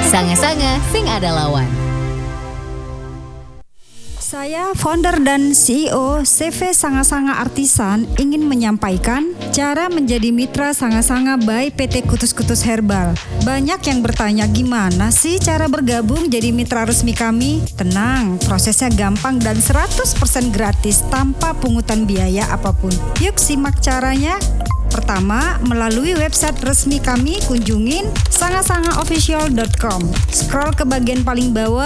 Sanga-sanga sing ada lawan. Saya founder dan CEO CV Sanga-Sanga Artisan ingin menyampaikan cara menjadi mitra Sanga-Sanga by PT Kutus-Kutus Herbal. Banyak yang bertanya gimana sih cara bergabung jadi mitra resmi kami? Tenang, prosesnya gampang dan 100% gratis tanpa pungutan biaya apapun. Yuk simak caranya. Pertama, melalui website resmi kami kunjungin sangasangaofficial.com. Scroll ke bagian paling bawah.